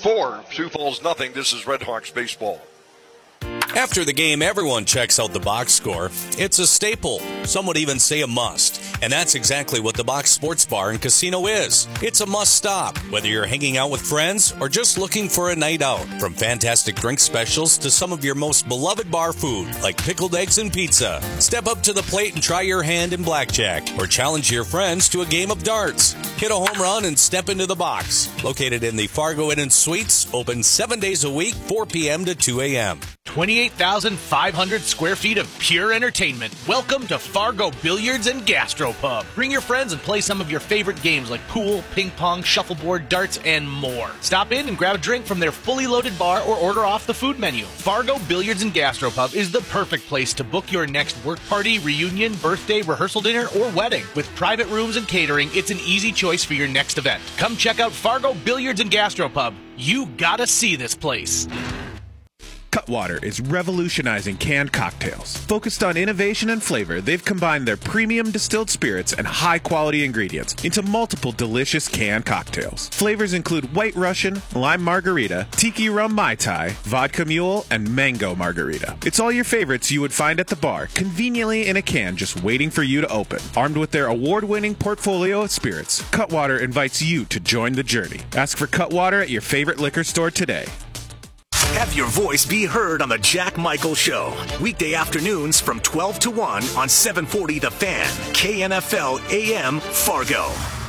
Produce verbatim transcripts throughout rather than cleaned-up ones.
four, Sioux Falls nothing. This is Red Hawks baseball. After the game, everyone checks out the box score. It's a staple. Some would even say a must. And that's exactly what the Box Sports Bar and Casino is. It's a must stop, whether you're hanging out with friends or just looking for a night out. From fantastic drink specials to some of your most beloved bar food, like pickled eggs and pizza. Step up to the plate and try your hand in blackjack, or challenge your friends to a game of darts. Hit a home run and step into the box. Located in the Fargo Inn and Suites, open seven days a week, four p.m. to two a.m. twenty-eight thousand five hundred square feet of pure entertainment. Welcome to Fargo Billiards and Gastropub. Bring your friends and play some of your favorite games like pool, ping pong, shuffleboard, darts, and more. Stop in and grab a drink from their fully loaded bar or order off the food menu. Fargo Billiards and Gastropub is the perfect place to book your next work party, reunion, birthday, rehearsal dinner, or wedding. With private rooms and catering, it's an easy choice for your next event. Come check out Fargo Billiards and Gastropub. You gotta see this place. Cutwater is revolutionizing canned cocktails. Focused on innovation and flavor, they've combined their premium distilled spirits and high-quality ingredients into multiple delicious canned cocktails. Flavors include White Russian, Lime Margarita, Tiki Rum Mai Tai, Vodka Mule, and Mango Margarita. It's all your favorites you would find at the bar, conveniently in a can just waiting for you to open. Armed with their award-winning portfolio of spirits, Cutwater invites you to join the journey. Ask for Cutwater at your favorite liquor store today. Have your voice be heard on the Jack Michael Show. Weekday afternoons from twelve to one on seven forty The Fan, K N F L A M Fargo.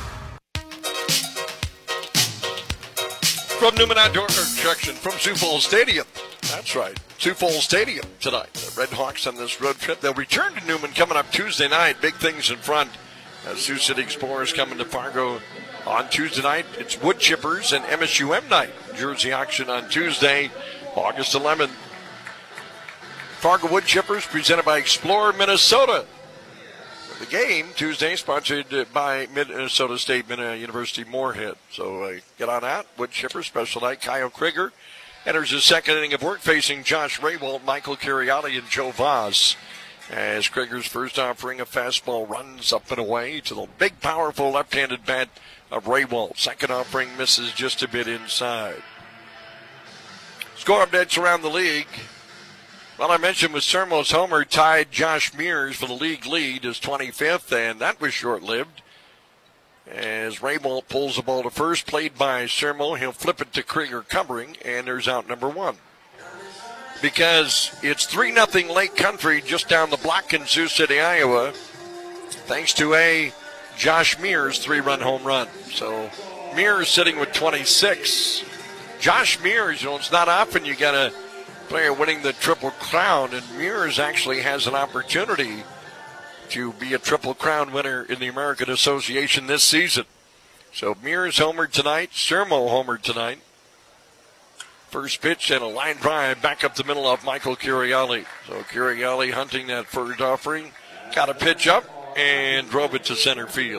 From Newman Outdoor Construction, from Sioux Falls Stadium. That's right, Sioux Falls Stadium tonight. The Red Hawks on this road trip. They'll return to Newman coming up Tuesday night. Big things in front. As Sioux City Explorers coming to Fargo on Tuesday night. It's Wood Chippers and M S U M night. Jersey auction on Tuesday, August eleventh. Fargo Wood Chippers presented by Explorer Minnesota. The game Tuesday sponsored by Minnesota State University Moorhead. So uh, get on that. Wood Chippers special night. Kyle Krieger enters his second inning of work facing Josh Raywalt, Michael Curiali, and Joe Voss. As Krieger's first offering, a fastball runs up and away to the big, powerful left-handed bat of Raywalt. Second offering misses just a bit inside. Score updates around the league. Well, I mentioned with Sermo's homer tied Josh Mears for the league lead, his twenty-fifth, and that was short-lived. As Raywalt pulls the ball to first, played by Sermo, he'll flip it to Krieger covering, and there's out number one. Because it's three nothing Lake Country just down the block in Sioux City, Iowa, thanks to a Josh Mears three-run home run. So Mears sitting with twenty-six. Josh Mears, you know, it's not often you got a player winning the Triple Crown, and Mears actually has an opportunity to be a Triple Crown winner in the American Association this season. So Mears homered tonight, Sermo homered tonight. First pitch and a line drive back up the middle of Michael Curiali. So Curiali hunting that first offering, got a pitch up and drove it to center field.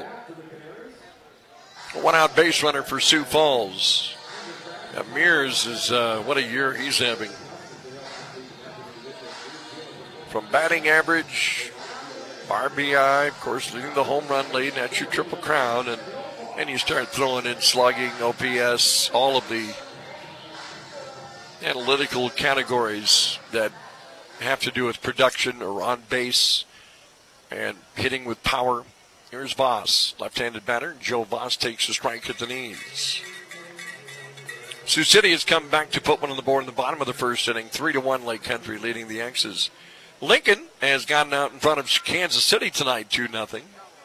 A one-out base runner for Sioux Falls. Now Mears is, uh, what a year he's having. From batting average, R B I, of course, leading the home run lead, and that's your Triple Crown, and, and you start throwing in slugging, O P S, all of the analytical categories that have to do with production or on base and hitting with power. Here's Voss, left-handed batter. Joe Voss takes a strike at the knees. Sioux City has come back to put one on the board in the bottom of the first inning. Three to one Lake Country leading the X's. Lincoln has gotten out in front of Kansas City tonight, two nothing.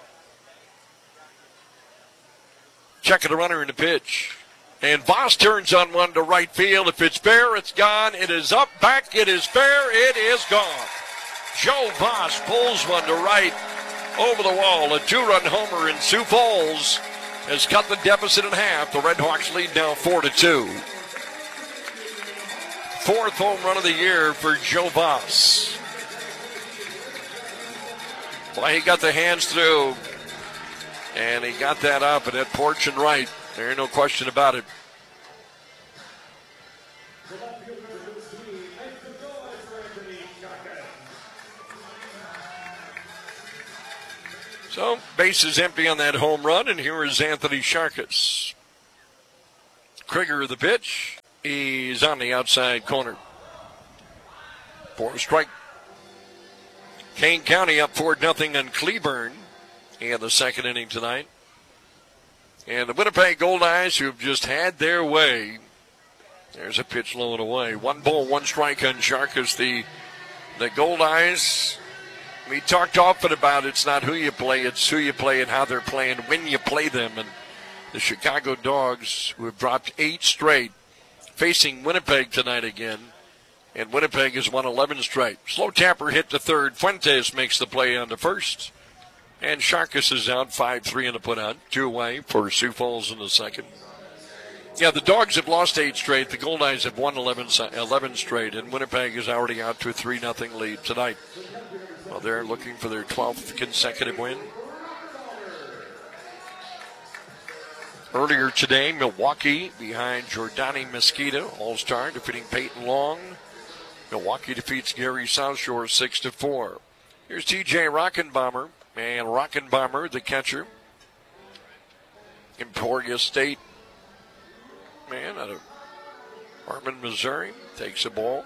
Checking the runner in the pitch. And Voss turns on one to right field. If it's fair, it's gone. It is up, back, it is fair, it is gone. Joe Voss pulls one to right over the wall. A two-run homer in Sioux Falls has cut the deficit in half. The Red Hawks lead now four to two. Fourth home run of the year for Joe Voss. Well, he got the hands through, and he got that up at that porch and right. There ain't no question about it. So, base is empty on that home run, and here is Anthony Sharkus. Krieger the pitch. is on the outside corner. For a strike. Kane County up four nothing on Cleburne in the second inning tonight. And the Winnipeg Goldeyes, who've just had their way. There's a pitch low and away. One ball, one strike on Sharkus. The, the Goldeyes, we talked often about it's not who you play, it's who you play and how they're playing when you play them. And the Chicago Dogs, who have dropped eight straight, facing Winnipeg tonight again. And Winnipeg has won eleven straight. Slow tapper hit to third. Fuentes makes the play on the first. And Sharkus is out five three in the put-out. Two away for Sioux Falls in the second. Yeah, the Dogs have lost eight straight. The Goldeyes have won eleven, eleven straight. And Winnipeg is already out to a three nothing lead tonight. Well, they're looking for their twelfth consecutive win. Earlier today, Milwaukee behind Giordani Mosquito, All-Star, defeating Peyton Long. Milwaukee defeats Gary South Shore six to four. Here's T J Rockenbomber, and Rockenbomber, the catcher. Emporia State man out of Harmon, Missouri, takes the ball.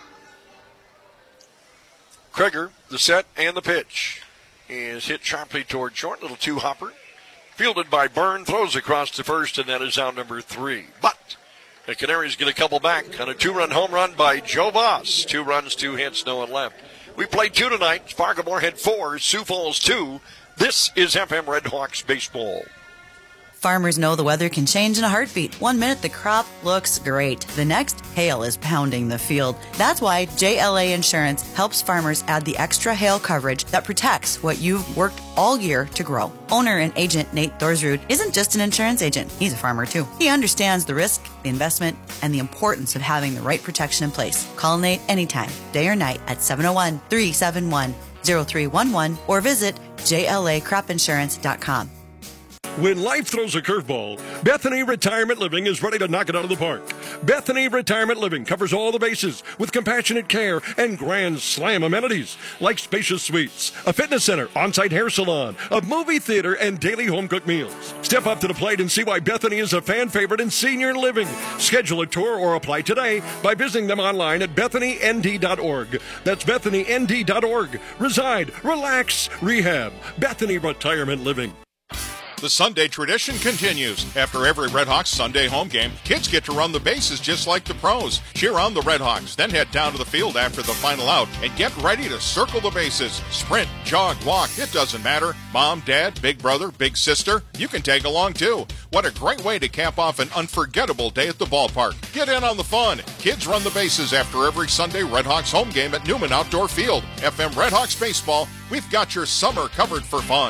Kreger, the set and the pitch, is hit sharply toward short. Little two-hopper. Fielded by Byrne, throws across to first, and that is out number three. But the Canaries get a couple back on a two-run home run by Joe Voss. Two runs, two hits, no one left. We played two tonight. Fargo-Moorhead four, Sioux Falls two. This is F M Red Hawks baseball. Farmers know the weather can change in a heartbeat. One minute the crop looks great. The next, hail is pounding the field. That's why J L A Insurance helps farmers add the extra hail coverage that protects what you've worked all year to grow. Owner and agent Nate Thorsrud isn't just an insurance agent. He's a farmer too. He understands the risk, the investment, and the importance of having the right protection in place. Call Nate anytime, day or night at seven oh one, three seven one, oh three one one or visit J L A crop insurance dot com. When life throws a curveball, Bethany Retirement Living is ready to knock it out of the park. Bethany Retirement Living covers all the bases with compassionate care and grand slam amenities like spacious suites, a fitness center, on-site hair salon, a movie theater, and daily home-cooked meals. Step up to the plate and see why Bethany is a fan favorite in senior living. Schedule a tour or apply today by visiting them online at bethany n d dot org. That's bethany n d dot org. Reside, relax, rehab. Bethany Retirement Living. The Sunday tradition continues. After every Red Hawks Sunday home game, kids get to run the bases just like the pros. Cheer on the Red Hawks, then head down to the field after the final out and get ready to circle the bases. Sprint, jog, walk, it doesn't matter. Mom, dad, big brother, big sister, you can tag along too. What a great way to cap off an unforgettable day at the ballpark. Get in on the fun. Kids run the bases after every Sunday Red Hawks home game at Newman Outdoor Field. F M Red Hawks Baseball, we've got your summer covered for fun.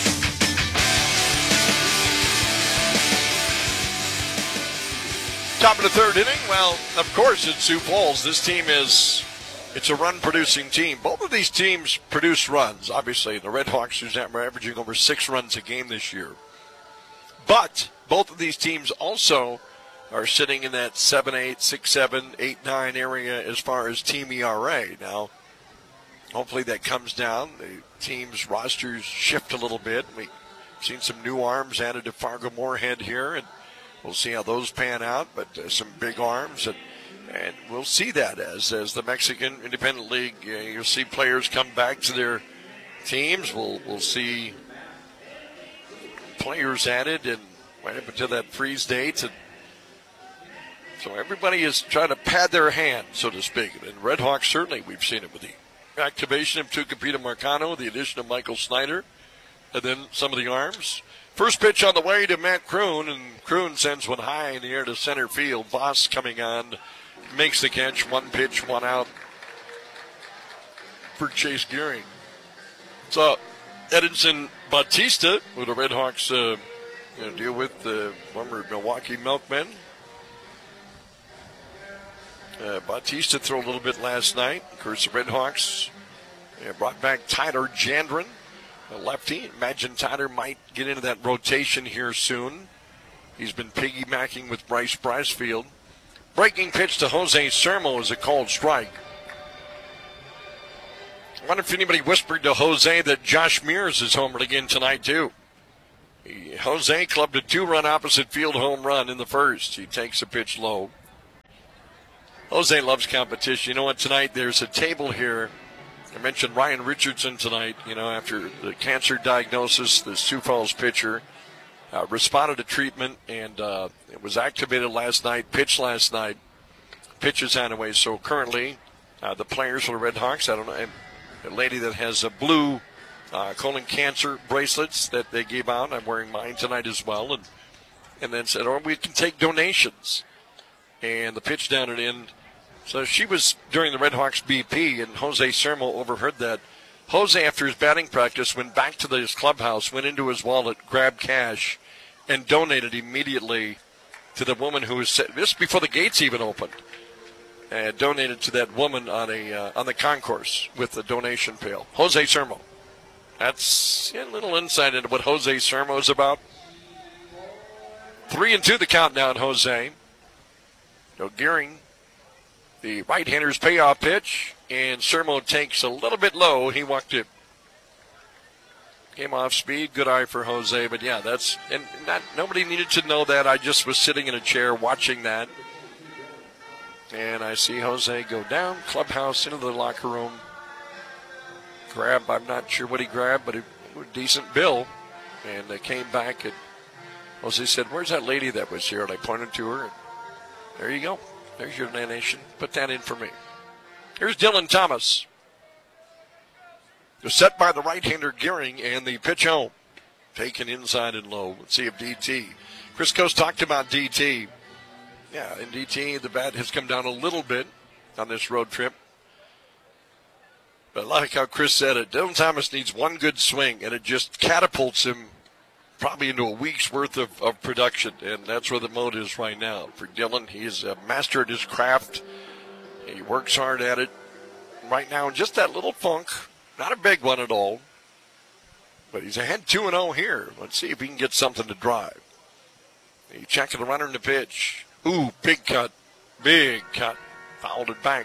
Top of the third inning. Well, of course, it's Sioux Falls. This team is, it's a run-producing team. Both of these teams produce runs. Obviously, the Red Hawks are averaging over six runs a game this year. But both of these teams also are sitting in that seven eight, six seven, eight nine area as far as team E R A. Now, hopefully that comes down. The team's rosters shift a little bit. We've seen some new arms added to Fargo-Moorhead here, and we'll see how those pan out, but uh, some big arms, and, and we'll see that as as the Mexican Independent League, uh, you'll see players come back to their teams. We'll we'll see players added and right up until that freeze date. And so everybody is trying to pad their hand, so to speak. And Red Hawks, certainly we've seen it with the activation of Tucapita Marcano, the addition of Michael Snyder, and then some of the arms. First pitch on the way to Matt Kroon, and Kroon sends one high in the air to center field. Voss coming on, makes the catch. One pitch, one out for Chase Gearing. So Edinson Bautista, who the Red Hawks uh, you know, deal with, the uh, former Milwaukee Milkmen. Uh, Bautista threw a little bit last night. Of course, the Red Hawks uh, brought back Tyler Jandren, a lefty. Imagine Tyler might get into that rotation here soon. He's been piggybacking with Bryce Brassfield. Breaking pitch to Jose Sermo is a called strike. I wonder if anybody whispered to Jose that Josh Mears is homered again tonight, too. He, Jose clubbed a two-run opposite field home run in the first. He takes a pitch low. Jose loves competition. You know what? Tonight there's a table here. I mentioned Ryan Richardson tonight. You know, after the cancer diagnosis, the Sioux Falls pitcher uh, responded to treatment and uh, it was activated last night, pitched last night. Pitches on the way. So currently, uh, the players for the Red Hawks, I don't know, a lady that has a blue uh, colon cancer bracelets that they gave out. I'm wearing mine tonight as well. And and then said, or we can take donations. And the pitch down and in. So she was during the Red Hawks B P, and Jose Sermo overheard that. Jose, after his batting practice, went back to his clubhouse, went into his wallet, grabbed cash, and donated immediately to the woman who was, this before the gates even opened, and donated to that woman on a uh, on the concourse with the donation pail. Jose Sermo. That's a little insight into what Jose Sermo is about. Three and two the count now on Jose. So Gearing, the right-hander's payoff pitch, and Sermo takes a little bit low. He walked it. Came off speed. Good eye for Jose. But, yeah, that's – and not nobody needed to know that. I just was sitting in a chair watching that. And I see Jose go down, clubhouse, into the locker room. Grab, I'm not sure what he grabbed, but a decent bill. And they came back, and Jose said, where's that lady that was here? And I pointed to her, and there you go. There's your donation. Put that in for me. Here's Dylan Thomas. They're set by the right-hander Gearing, and the pitch home. Taken inside and low. Let's see if D T. Chris Coase talked about D T. Yeah, in D T, the bat has come down a little bit on this road trip. But I like how Chris said it. Dylan Thomas needs one good swing, and it just catapults him probably into a week's worth of, of production, and that's where the mode is right now. For Dylan, he's a master at his craft. He works hard at it. Right now, just that little funk, not a big one at all, but he's ahead two and oh here. Let's see if he can get something to drive. He's checking the runner in the pitch. Ooh, big cut, big cut. Fouled it back.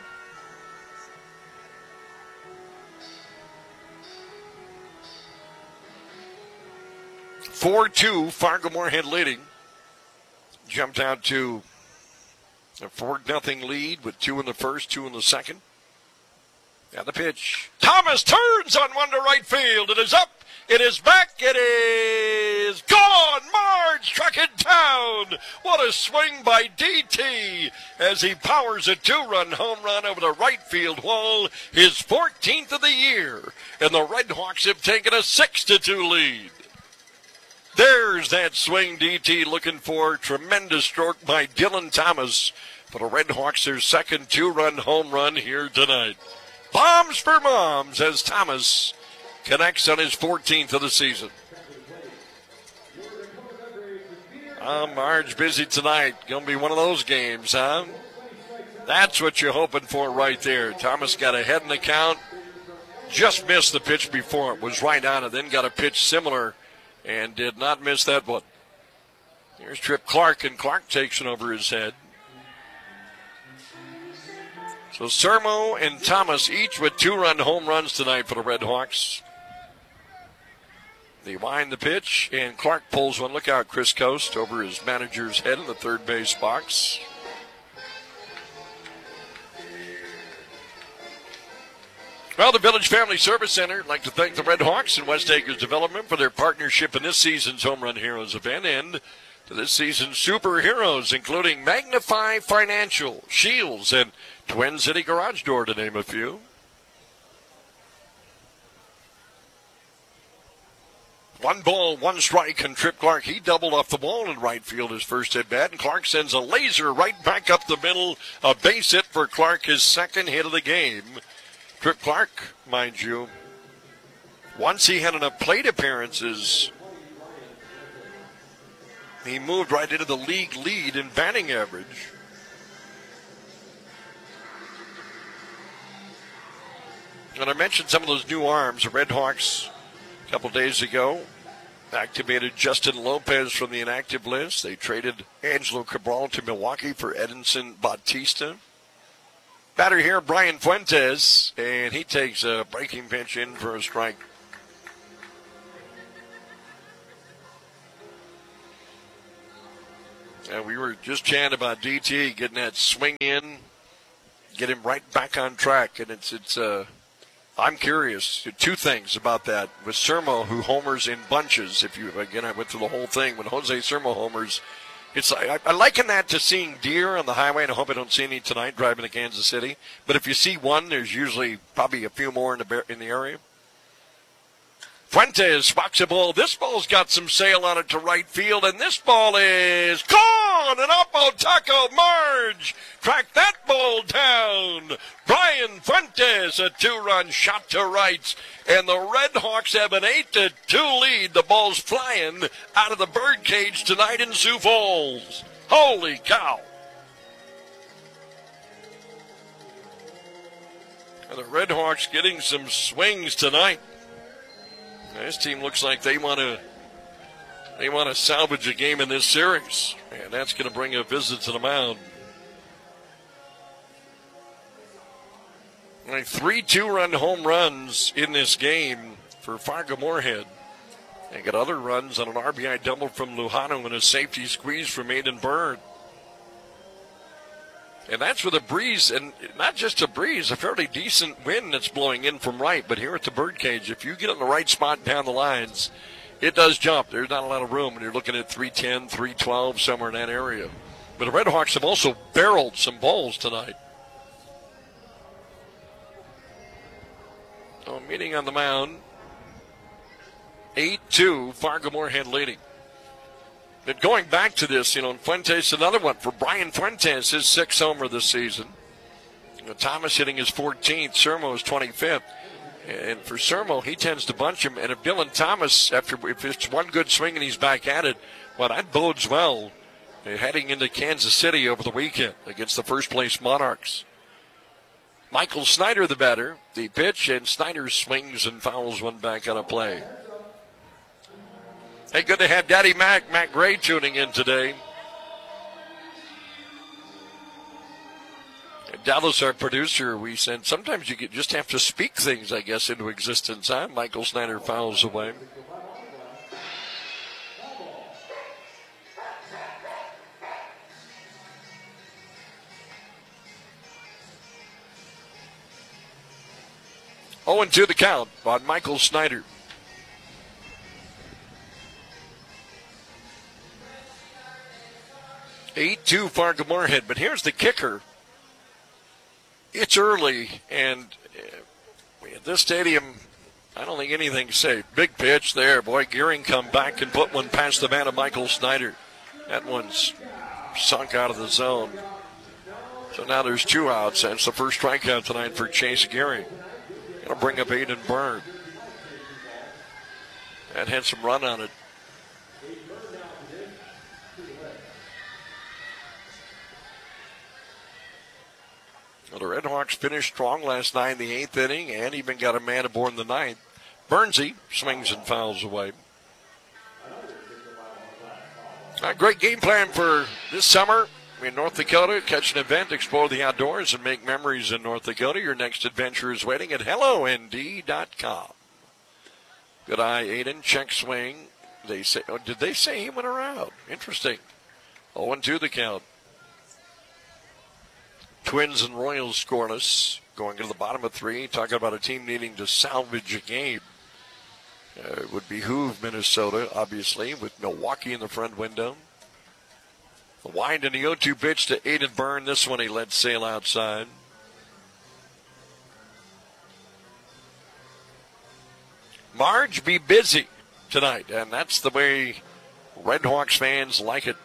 four two, Fargo-Moorhead leading. Jumped out to a four nothing lead with two in the first, two in the second. And the pitch. Thomas turns on one to right field. It is up. It is back. It is gone. Marge struck it down. What a swing by D T as he powers a two-run home run over the right field wall. His fourteenth of the year. And the Red Hawks have taken a six to two lead. There's that swing D T looking for. Tremendous stroke by Dylan Thomas for the Red Hawks, their second two-run home run here tonight. Bombs for moms as Thomas connects on his fourteenth of the season. Uh, Marge busy tonight. Going to be one of those games, huh? That's what you're hoping for right there. Thomas got ahead in the count. Just missed the pitch before it. Was right on it. Then got a pitch similar and did not miss that one. Here's Trip Clark, and Clark takes it over his head. So Sermo and Thomas each with two-run home runs tonight for the Red Hawks. They wind the pitch, and Clark pulls one. Look out, Chris Coast over his manager's head in the third base box. Well, the Village Family Service Center would like to thank the Red Hawks and West Acres Development for their partnership in this season's Home Run Heroes event, and to this season's superheroes, including Magnify Financial, Shields, and Twin City Garage Door, to name a few. One ball, one strike, and Trip Clark, he doubled off the wall in right field his first at bat, and Clark sends a laser right back up the middle. A base hit for Clark, his second hit of the game. Trip Clark, mind you, once he had enough plate appearances, he moved right into the league lead in batting average. And I mentioned some of those new arms. The Red Hawks, a couple days ago, activated Justin Lopez from the inactive list. They traded Angelo Cabral to Milwaukee for Edinson Bautista. Batter here, Brian Fuentes, and he takes a breaking pitch in for a strike. And we were just chatting about D T getting that swing in get him right back on track. And it's, it's uh, I'm curious. Two things about that. With Sermo, who homers in bunches, if you, again, I went through the whole thing. When Jose Sermo homers, it's I, I liken that to seeing deer on the highway, and I hope I don't see any tonight driving to Kansas City. But if you see one, there's usually probably a few more in the in the area. Fuentes walks a ball. This ball's got some sail on it to right field, and this ball is gone. And up Otako Marge tracked that ball down. Brian Fuentes, a two-run shot to right, and the Red Hawks have an eight to two lead. The ball's flying out of the birdcage tonight in Sioux Falls. Holy cow. And the Red Hawks getting some swings tonight. This team looks like they want to they want to salvage a game in this series, and that's going to bring a visit to the mound. Like three two-run home runs in this game for Fargo-Moorhead. They got other runs on an R B I double from Lujano and a safety squeeze from Aiden Byrne. And that's with a breeze, and not just a breeze, a fairly decent wind that's blowing in from right. But here at the birdcage, if you get in the right spot down the lines, it does jump. There's not a lot of room, and you're looking at three ten, three twelve, somewhere in that area. But the Red Hawks have also barreled some balls tonight. So meeting on the mound, eight two, Fargo-Moorhead leading. But going back to this, you know, Fuentes, another one for Brian Fuentes, his sixth homer this season. You know, Thomas hitting his fourteenth, Sermo is twenty-fifth. And for Sermo, he tends to bunch him. And if Dylan Thomas, after if it's one good swing and he's back at it, well, that bodes well uh, heading into Kansas City over the weekend against the first-place Monarchs. Michael Snyder, the batter, the pitch, and Snyder swings and fouls one back on a play. Hey, good to have Daddy Mac, Mac Gray, tuning in today. And Dallas, our producer, we said sometimes you just have to speak things, I guess, into existence, huh? Michael Snyder fouls away. oh and two the count on Michael Snyder. eight two Fargo-Moorhead, but here's the kicker. It's early, and at this stadium, I don't think anything's safe. Big pitch there. Boy, Gearing come back and put one past the man of Michael Snyder. That one's sunk out of the zone. So now there's two outs. That's the first strikeout tonight for Chase Gearing. Going to bring up Aiden Byrne. That had some run on it. Well, the Red Hawks finished strong last night in the eighth inning and even got a man aboard in the ninth. Bernsey swings and fouls away. A great game plan for this summer in North Dakota. Catch an event, explore the outdoors, and make memories in North Dakota. Your next adventure is waiting at hello N D dot com. Good eye, Aiden. Check swing. They say, oh, did they say he went around? Interesting. oh and two the count. Twins and Royals scoreless. Going to the bottom of three. Talking about a team needing to salvage a game. Uh, it would behoove Minnesota, obviously, with Milwaukee in the front window. The wind and the oh two pitch to Aiden Byrne. This one he let sail outside. Marge be busy tonight, and that's the way Red Hawks fans like it.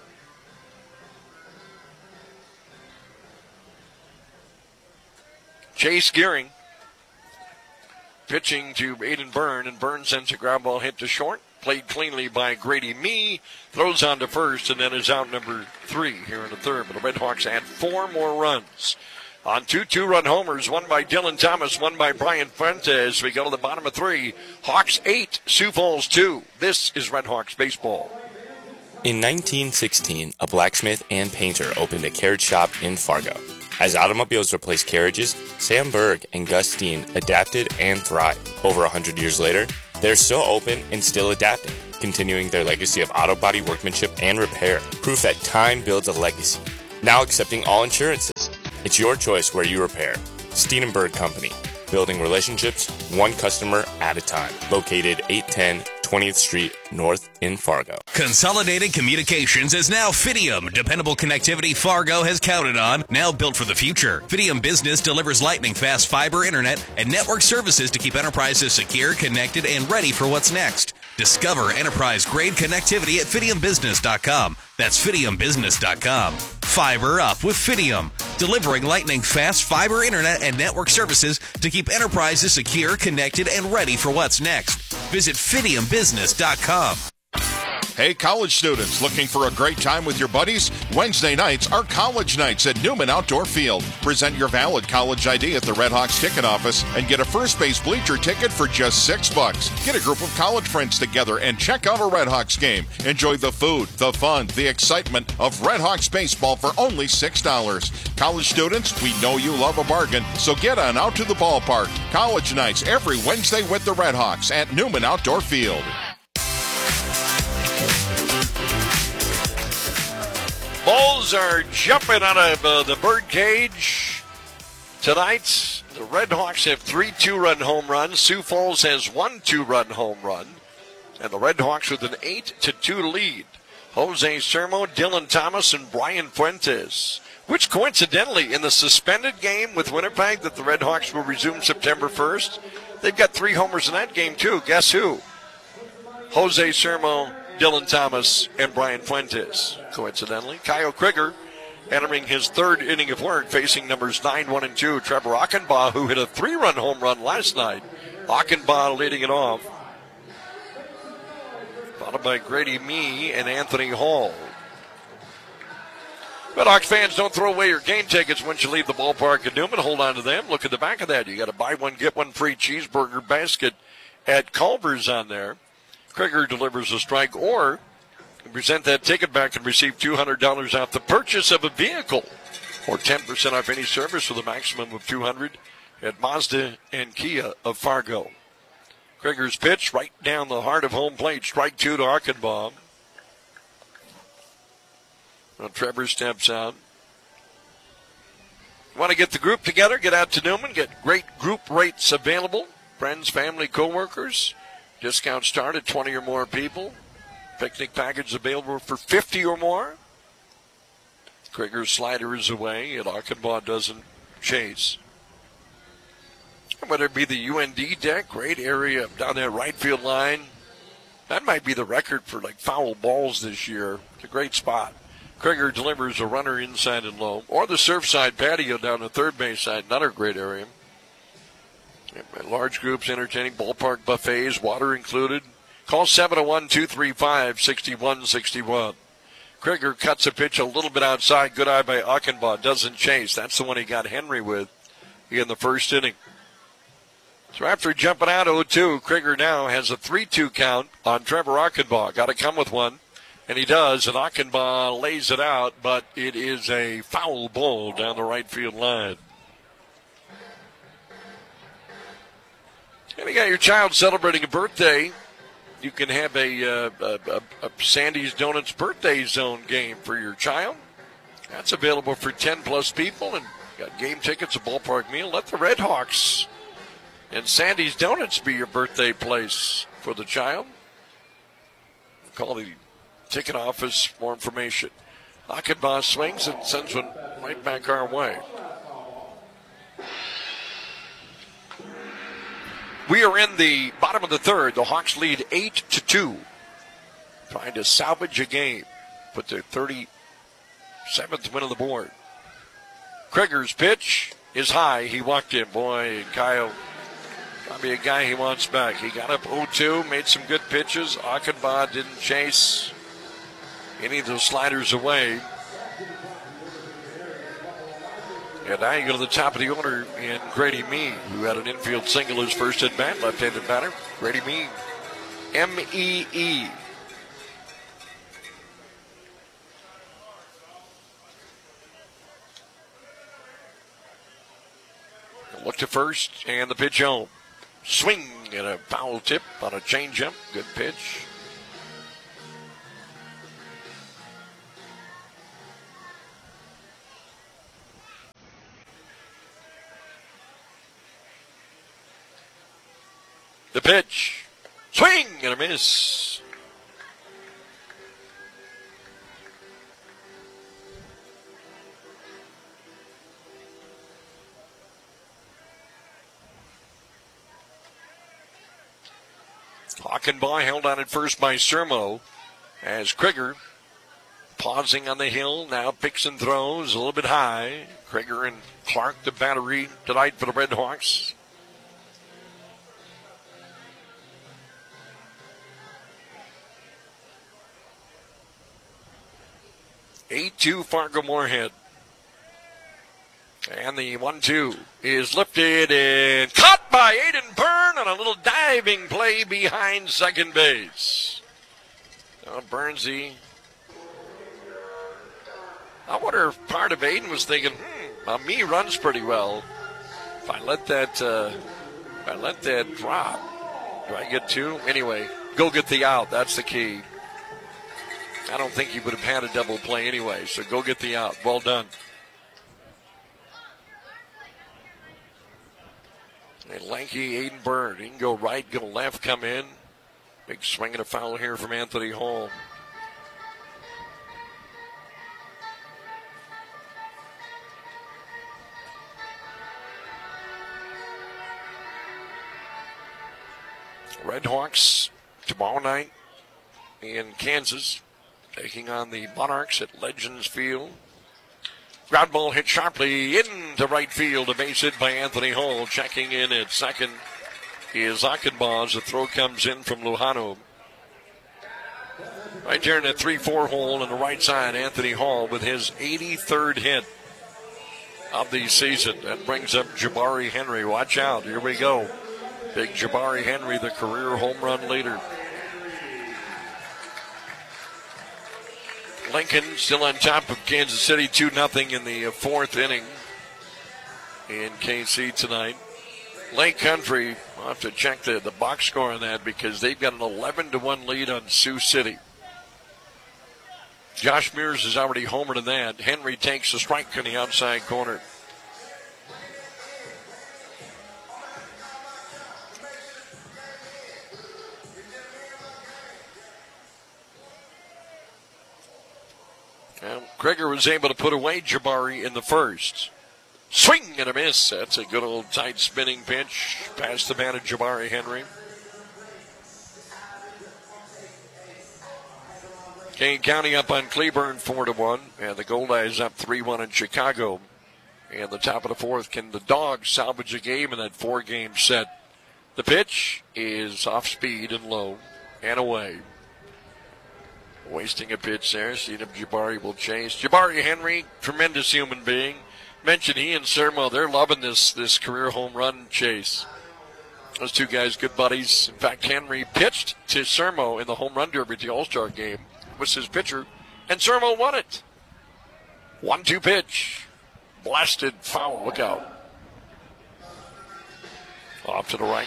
Chase Gearing pitching to Aiden Byrne, and Byrne sends a ground ball hit to short. Played cleanly by Grady Mee. Throws on to first, and then is out number three here in the third. But the Red Hawks add four more runs on two two-run homers, one by Dylan Thomas, one by Brian Fuentes. We go to the bottom of three. Hawks eight, Sioux Falls two. This is Red Hawks baseball. In nineteen sixteen, a blacksmith and painter opened a carriage shop in Fargo. As automobiles replaced carriages, Sam Berg and Gus Steen adapted and thrived. Over one hundred years later, they're still open and still adapting, continuing their legacy of auto body workmanship and repair. Proof that time builds a legacy. Now accepting all insurances. It's your choice where you repair. Steen and Bird Company. Building relationships, one customer at a time. Located eight ten twentieth Street North in Fargo. Consolidated Communications is now Fidium. Dependable connectivity Fargo has counted on, now built for the future. Fidium Business delivers lightning-fast fiber internet and network services to keep enterprises secure, connected, and ready for what's next. Discover enterprise-grade connectivity at fidium business dot com. That's fidium business dot com. Fiber up with Fidium, delivering lightning-fast fiber internet and network services to keep enterprises secure, connected, and ready for what's next. Visit fidium business dot com. Hey, college students, looking for a great time with your buddies? Wednesday nights are college nights at Newman Outdoor Field. Present your valid college I D at the Redhawks ticket office and get a first base bleacher ticket for just six bucks. Get a group of college friends together and check out a Redhawks game. Enjoy the food, the fun, the excitement of Redhawks baseball for only six dollars. College students, we know you love a bargain, so get on out to the ballpark. College nights every Wednesday with the Redhawks at Newman Outdoor Field. Bulls are jumping out of uh, the birdcage tonight. The Redhawks have three two-run home runs. Sioux Falls has one two-run home run. And the Redhawks with an eight to two lead. Jose Sermo, Dylan Thomas, and Brian Fuentes. Which coincidentally, in the suspended game with Winnipeg that the Redhawks will resume September first, they've got three homers in that game too. Guess who? Jose Sermo, Dylan Thomas, and Brian Fuentes. Coincidentally, Kyle Krieger entering his third inning of work, facing numbers nine, one, and two. Trevor Achenbaugh, who hit a three-run home run last night. Achenbaugh leading it off. Followed by Grady Mee and Anthony Hall. Redhawks fans, don't throw away your game tickets once you leave the ballpark at Newman. Hold on to them. Look at the back of that. You got a buy one, get one free cheeseburger basket at Culver's on there. Krieger delivers a strike, or present that ticket back and receive two hundred dollars off the purchase of a vehicle, or ten percent off any service with a maximum of two hundred dollars at Mazda and Kia of Fargo. Krieger's pitch right down the heart of home plate. Strike two to Achenbaugh. Well, Trevor steps out. Want to get the group together? Get out to Newman. Get great group rates available. Friends, family, co-workers. Discount start at twenty or more people. Picnic package available for fifty or more. Krieger's slider is away, and Achenbaugh doesn't chase. Whether it be the U N D deck, great area down that right field line. That might be the record for like foul balls this year. It's a great spot. Krieger delivers a runner inside and low. Or the Surfside patio down the third base side, another great area. Large groups entertaining, ballpark buffets, water included. Call seven oh one, two three five, six one six one. Krieger cuts a pitch a little bit outside. Good eye by Achenbaugh. Doesn't chase. That's the one he got Henry with in the first inning. So after jumping out oh two, Krieger now has a three two count on Trevor Achenbaugh. Got to come with one. And he does, and Achenbaugh lays it out, but it is a foul ball down the right field line. And you got your child celebrating a birthday. You can have a, uh, a, a, a Sandy's Donuts birthday zone game for your child. That's available for ten plus people, and you got game tickets, a ballpark meal. Let the Redhawks and Sandy's Donuts be your birthday place for the child. Call the ticket office for more information. Achenbaugh swings and sends one right back our way. We are in the bottom of the third. The Hawks lead eight to two. Trying to salvage a game. Put their thirty-seventh win on the board. Krieger's pitch is high. He walked in. Boy, Kyle, probably a guy he wants back. He got up oh two, made some good pitches. Achenbaugh didn't chase any of those sliders away. And now you go to the top of the order in Grady Mee, who had an infield single his first at bat, left-handed batter. Grady Mee, M E E. Look to first, and the pitch home. Swing and a foul tip on a changeup. Good pitch. pitch. Swing and a miss. Hockenbaugh held on at first by Sermo as Krieger pausing on the hill, now picks and throws a little bit high. Krieger and Clark, the battery tonight for the Red Hawks. eight two Fargo Moorhead. And the one two is lifted and caught by Aiden Byrne on a little diving play behind second base. Now Burnsy. I wonder if part of Aiden was thinking, hmm, well, me runs pretty well. If I let that, uh, if I let that drop, do I get two? Anyway, go get the out. That's the key. I don't think he would have had a double play anyway, so go get the out. Well done. A lanky Aiden Byrne. He can go right, go left, come in. Big swing and a foul here from Anthony Hall. Red Hawks tomorrow night in Kansas, taking on the Monarchs at Legends Field. Ground ball hit sharply into right field, a base hit by Anthony Hall. Checking in at second is Hockenbaugh as the throw comes in from Lujano. Right there in that three four hole on the right side, Anthony Hall with his eighty-third hit of the season. That brings up Jabari Henry. Watch out, here we go. Big Jabari Henry, the career home run leader. Lincoln still on top of Kansas City, two nothing in the fourth inning in K C tonight. Lake Country, I'll have to check the, the box score on that because they've got an eleven to one lead on Sioux City. Josh Mears is already homered in that. Henry takes a strike in the outside corner. Well, Krieger was able to put away Jabari in the first. Swing and a miss. That's a good old tight spinning pitch. Past the bat of Jabari Henry. Kane County up on Cleburne four to one. And the Goldeyes up three one in Chicago. And the top of the fourth, can the Dogs salvage a game in that four-game set? The pitch is off speed and low and away. Wasting a pitch there. Seeing if Jabari will chase. Jabari Henry, tremendous human being. Mentioned he and Sermo, they're loving this, this career home run chase. Those two guys, good buddies. In fact, Henry pitched to Sermo in the home run derby at the All-Star game. Was his pitcher, and Sermo won it. one two pitch. Blasted foul. Look out. Off to the right.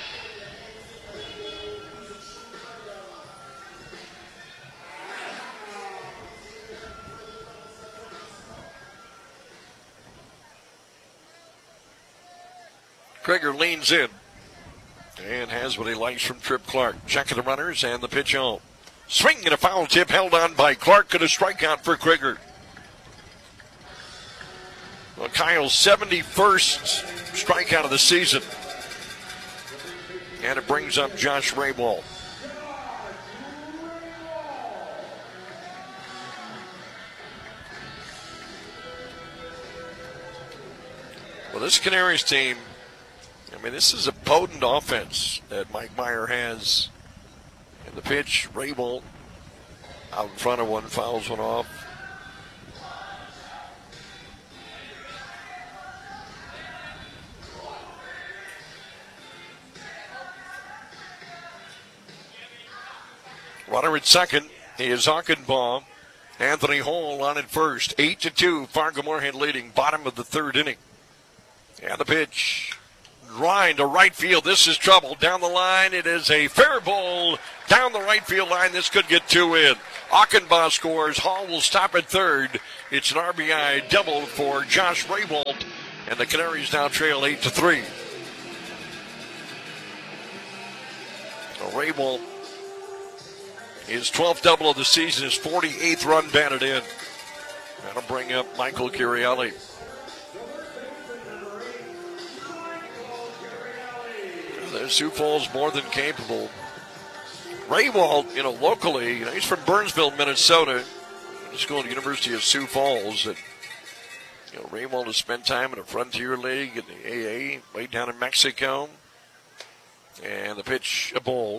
Krieger leans in and has what he likes from Trip Clark. Checking the runners and the pitch home. Swing and a foul tip held on by Clark and a strikeout for Krieger. Well, Kyle's seventy-first strikeout of the season. And it brings up Josh Rayball. Well, this Canaries team, I mean, this is a potent offense that Mike Meyer has. And the pitch, Rayball out in front of one, fouls one off. Runner at second is Hockenbaugh. Anthony Hall on at first. eight to two, Fargo Moorhead leading, bottom of the third inning. And the pitch. Line to right field. This is trouble. Down the line, it is a fair ball down the right field line. This could get two in. Hockenbaugh scores. Hall will stop at third. It's an R B I double for Josh Rayball. And the Canaries now trail eight to three. Raywalt, his twelfth double of the season, his forty-eighth run batted in. That'll bring up Michael Curielli. The Sioux Falls more than capable. Raywalt, you know, locally, you know, he's from Burnsville, Minnesota. School at the University of Sioux Falls. And, you know, Raywalt has spent time in the Frontier League in the A A, way down in Mexico. And the pitch, a ball.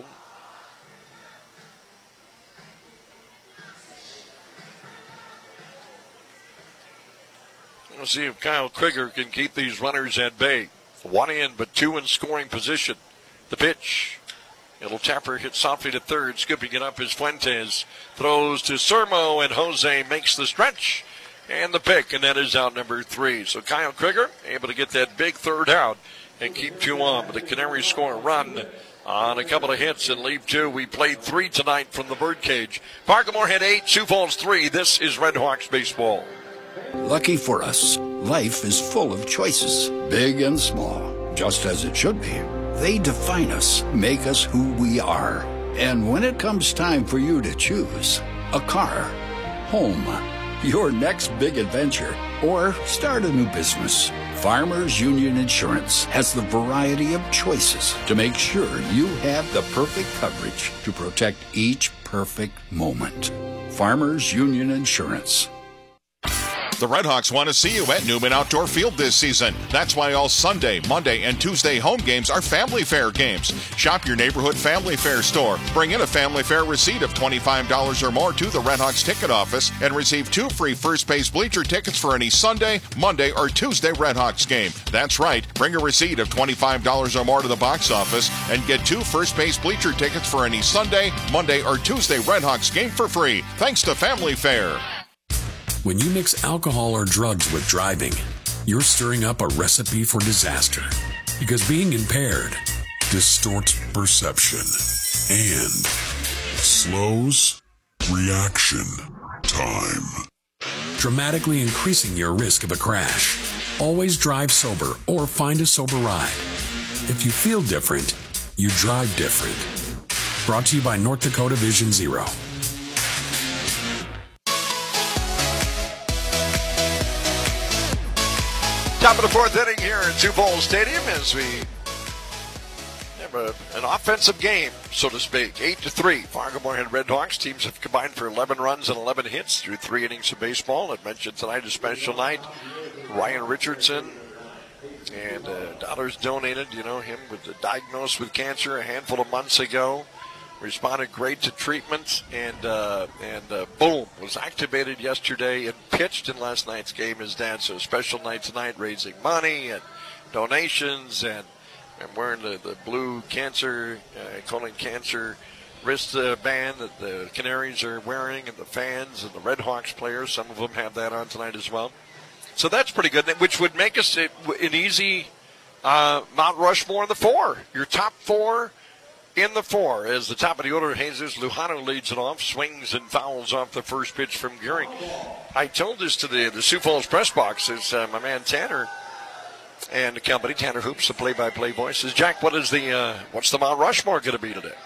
We'll see if Kyle Krieger can keep these runners at bay. One in, but two in scoring position. The pitch. It'll tapper, hit softly to third. Scooping it up is Fuentes. Throws to Sermo, and Jose makes the stretch. And the pick, and that is out number three. So Kyle Krieger able to get that big third out and keep two on. But the Canaries score a run on a couple of hits and leave two. We played three tonight from the Birdcage. Fargo Moorhead eight, Sioux Falls three. This is Red Hawks baseball. Lucky for us, life is full of choices, big and small, just as it should be. They define us, make us who we are. And when it comes time for you to choose a car, home, your next big adventure, or start a new business, Farmers Union Insurance has the variety of choices to make sure you have the perfect coverage to protect each perfect moment. Farmers Union Insurance. The Redhawks want to see you at Newman Outdoor Field this season. That's why all Sunday, Monday, and Tuesday home games are Family Fair games. Shop your neighborhood Family Fair store. Bring in a Family Fair receipt of twenty-five dollars or more to the Redhawks ticket office and receive two free first base bleacher tickets for any Sunday, Monday, or Tuesday Redhawks game. That's right. Bring a receipt of twenty-five dollars or more to the box office and get two first base bleacher tickets for any Sunday, Monday, or Tuesday Redhawks game for free. Thanks to Family Fair. When you mix alcohol or drugs with driving, you're stirring up a recipe for disaster. Because being impaired distorts perception and slows reaction time, dramatically increasing your risk of a crash. Always drive sober or find a sober ride. If you feel different, you drive different. Brought to you by North Dakota Vision Zero. Top of the fourth inning here at Sioux Falls Stadium as we have a, an offensive game, so to speak. Eight to three. Fargo Moorhead Redhawks teams have combined for eleven runs and eleven hits through three innings of baseball. I mentioned tonight a special night. Ryan Richardson and uh, dollars donated. You know him with the diagnosed with cancer a handful of months ago. Responded great to treatment, and uh, and uh, boom, was activated yesterday and pitched in last night's game as dad. So a special night tonight, raising money and donations, and I'm wearing the, the blue cancer, uh, colon cancer wrist uh, band that the Canaries are wearing, and the fans and the Red Hawks players, some of them have that on tonight as well. So that's pretty good, which would make us an easy uh, Mount Rushmore in the four. Your top four in the four, as the top of the order, Jesus Lujano leads it off, swings and fouls off the first pitch from Gearing. I told this to the, the Sioux Falls press box, as uh, my man Tanner and the company, Tanner Hoops, the play-by-play voice, says, Jack, what is the uh, what's the Mount Rushmore going to be today?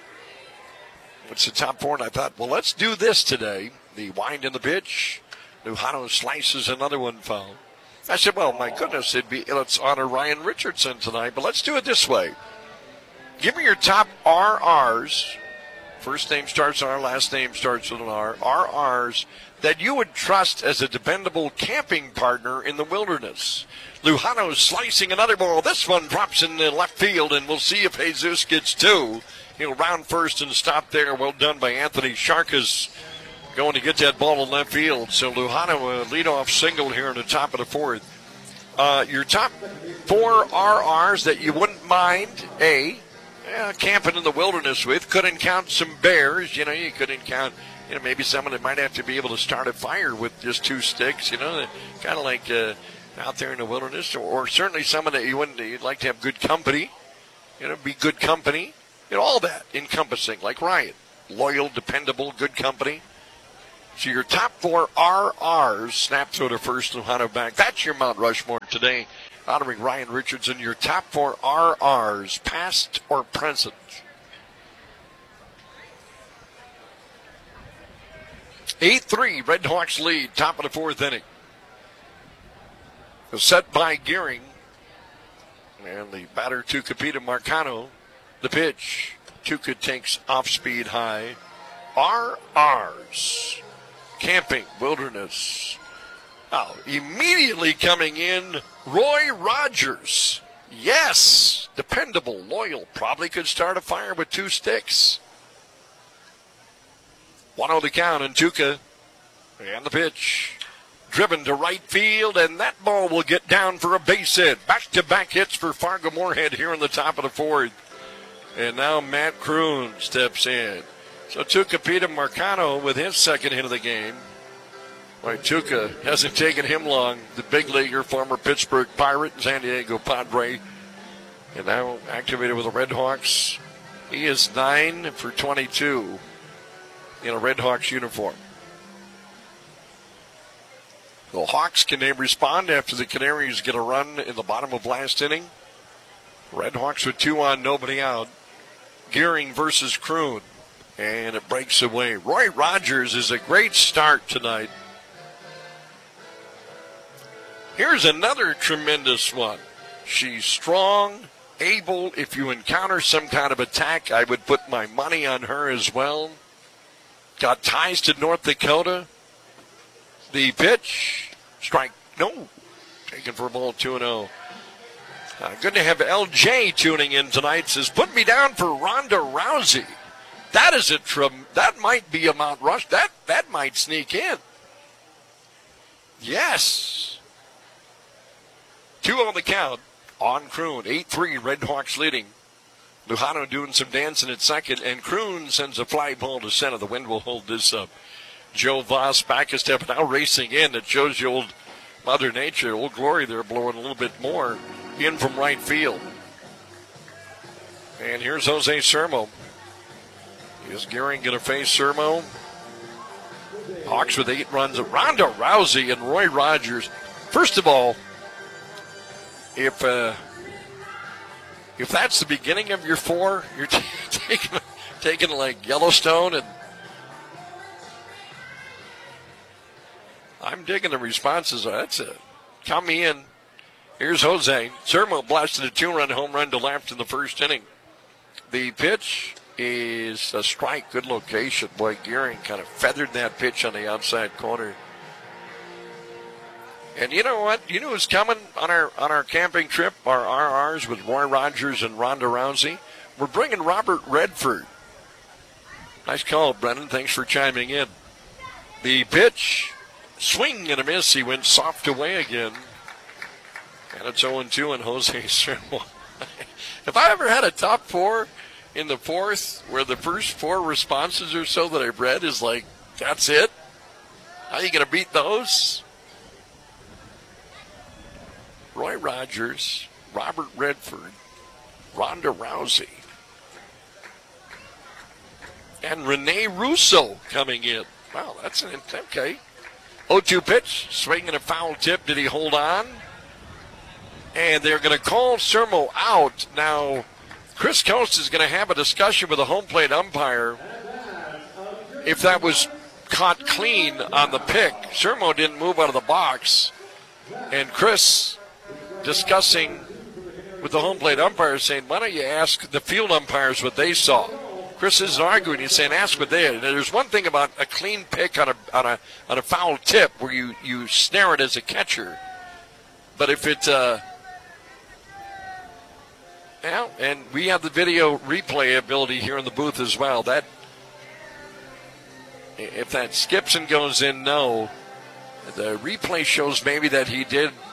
What's the top four? And I thought, well, let's do this today. The wind in the pitch. Lujano slices another one foul. I said, well, my goodness, it'd be let's honor Ryan Richardson tonight, but let's do it this way. Give me your top R Rs. First name starts with R, last name starts with an R. R Rs that you would trust as a dependable camping partner in the wilderness. Lujano slicing another ball. This one drops in the left field, and we'll see if Jesus gets two. He'll round first and stop there. Well done by Anthony Sharkas, going to get that ball in left field. So Lujano, a leadoff single here in the top of the fourth. Uh, your top four R Rs that you wouldn't mind, A, Yeah, camping in the wilderness with. Couldn't count some bears. You know, you couldn't count, you know, maybe someone that might have to be able to start a fire with just two sticks, you know, kind of like uh, out there in the wilderness. Or, or certainly someone that you wouldn't, you'd like to have good company, you know, be good company. You know, all that encompassing, like Ryan. Loyal, dependable, good company. So your top four R Rs, snap throw to first, Lujano back. That's your Mount Rushmore today. Honoring Ryan Richardson, your top four R Rs, past or present. eight three, Red Hawks lead, top of the fourth inning. Set by Gearing. And the batter, Tucupita Marcano. The pitch. Tuca takes off speed high. R R's. Camping, Wilderness. Oh, immediately coming in, Roy Rogers. Yes, dependable, loyal. Probably could start a fire with two sticks. one oh the count, and Tuca. And the pitch. Driven to right field, and that ball will get down for a base hit. Back-to-back hits for Fargo Moorhead here in the top of the fourth. And now Matt Kroon steps in. So Tucupita Marcano with his second hit of the game. Boy, Tuca hasn't taken him long. The big leaguer, former Pittsburgh Pirate, San Diego Padre, and now activated with the Red Hawks. He is nine for twenty-two in a Red Hawks uniform. The Hawks, can they respond after the Canaries get a run in the bottom of last inning? Red Hawks with two on, nobody out. Gearing versus Kroon. And it breaks away. Roy Rogers is a great start tonight. Here's another tremendous one. She's strong, able. If you encounter some kind of attack, I would put my money on her as well. Got ties to North Dakota. The pitch, strike, no, taken for a ball two and oh. Uh, good to have L J tuning in tonight. Says, put me down for Ronda Rousey. That is a trim, that might be a Mount Rush. That that might sneak in. Yes. Two on the count on Kroon. eight three, Red Hawks leading. Lujano doing some dancing at second, and Kroon sends a fly ball to center. The wind will hold this up. Joe Voss back a step, now racing in. It shows you old Mother Nature, old Glory there blowing a little bit more in from right field. And here's Jose Sermo. Is Gearing going to face Sermo? Hawks with eight runs. Ronda Rousey and Roy Rogers. First of all, if uh, if that's the beginning of your four, you're t- taking taking like Yellowstone, and I'm digging the responses. That's it. Count me in. Here's Jose. Sermo blasted a two-run home run to left in the first inning. The pitch is a strike. Good location. Boy, Gearing kind of feathered that pitch on the outside corner. And you know what? You know who's coming on our on our camping trip, our R Rs with Roy Rogers and Ronda Rousey? We're bringing Robert Redford. Nice call, Brennan. Thanks for chiming in. The pitch, swing and a miss. He went soft away again. And it's oh and two, and Jose Sermo. If I ever had a top four in the fourth where the first four responses or so that I've read is like, that's it? How are you going to beat those? Roy Rogers, Robert Redford, Ronda Rousey, and Rene Russo coming in. Wow, that's an okay. oh two pitch, swinging a foul tip. Did he hold on? And they're going to call Sermo out. Now, Chris Coast is going to have a discussion with the home plate umpire if that was caught clean on the pick. Sermo didn't move out of the box. And Chris discussing with the home plate umpire, saying, why don't you ask the field umpires what they saw? Chris is arguing. He's saying, ask what they had. There's one thing about a clean pick on a on a on a foul tip where you, you snare it as a catcher. But if it, uh, yeah, and we have the video replay ability here in the booth as well. That if that skips and goes in, no. The replay shows maybe that he did